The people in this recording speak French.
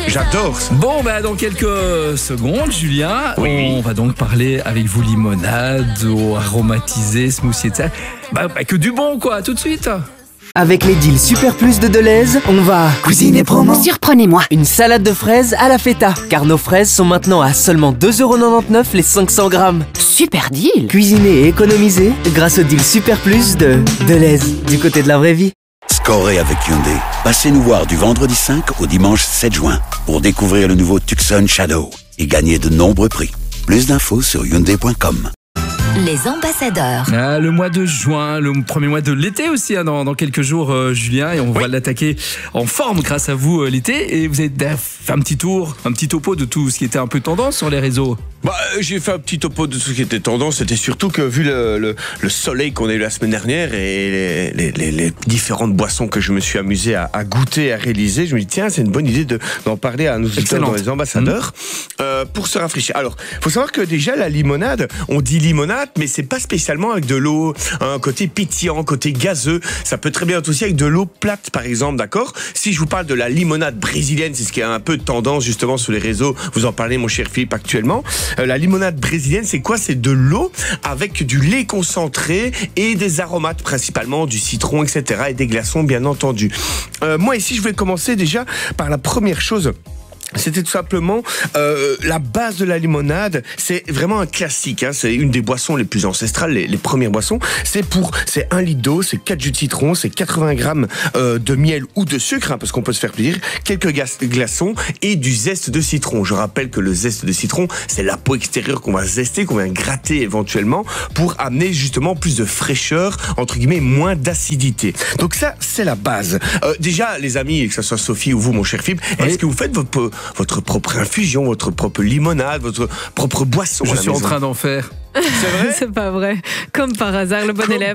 J'adore ça. Bon, dans quelques secondes, Julien, Oui. on va donc parler avec vous limonade, eau aromatisée, smoothie, etc. Que du bon, quoi, tout de suite. Avec les deals Super Plus de Deleuze, on va cuisiner promo. Surprenez-moi. Une salade de fraises à la feta, car nos fraises sont maintenant à seulement 2,99€ les 500 grammes. Super deal. Cuisiner et économiser grâce au deal Super Plus de Deleuze, du côté de la vraie vie. Scorez avec Hyundai. Passez nous voir du vendredi 5 au dimanche 7 juin pour découvrir le nouveau Tucson Shadow et gagner de nombreux prix. Plus d'infos sur Hyundai.com. Les ambassadeurs. Le mois de juin, le premier mois de l'été aussi, dans quelques jours, Julien, et on va l'attaquer en forme grâce à vous l'été. Et vous avez fait un petit tour, un petit topo de tout ce qui était un peu tendance sur les réseaux. J'ai fait un petit topo de tout ce qui était tendance. C'était surtout que vu le soleil qu'on a eu la semaine dernière et les différentes boissons que je me suis amusé à goûter, à réaliser, je me dis tiens, c'est une bonne idée d'en parler à nos auditeurs dans les ambassadeurs pour se rafraîchir. Alors, faut savoir que déjà la limonade, on dit limonade, mais c'est pas spécialement avec de l'eau, un côté pétillant, côté gazeux. Ça peut très bien être aussi avec de l'eau plate, par exemple, d'accord? Si je vous parle de la limonade brésilienne, c'est ce qui a un peu de tendance justement sur les réseaux. Vous en parlez, mon cher Philippe, actuellement. La limonade brésilienne, c'est quoi? C'est de l'eau avec du lait concentré et des aromates, principalement du citron, etc. et des glaçons, bien entendu. Moi, ici, je vais commencer déjà par la première chose. C'était tout simplement la base de la limonade. C'est vraiment un classique, hein. C'est une des boissons les plus ancestrales, les premières boissons. C'est 1 litre d'eau, c'est 4 jus de citron, c'est 80 grammes de miel ou de sucre, hein, parce qu'on peut se faire plaisir, quelques glaçons et du zeste de citron. Je rappelle que le zeste de citron, c'est la peau extérieure qu'on va zester, qu'on va gratter éventuellement pour amener justement plus de fraîcheur, entre guillemets, moins d'acidité. Donc ça, c'est la base. Déjà, les amis, que ce soit Sophie ou vous, mon cher Philippe, est-ce que vous faites votre propre infusion, votre propre limonade, votre propre boisson? Je suis en train d'en faire. C'est vrai? C'est pas vrai. Comme par hasard, le bon élève.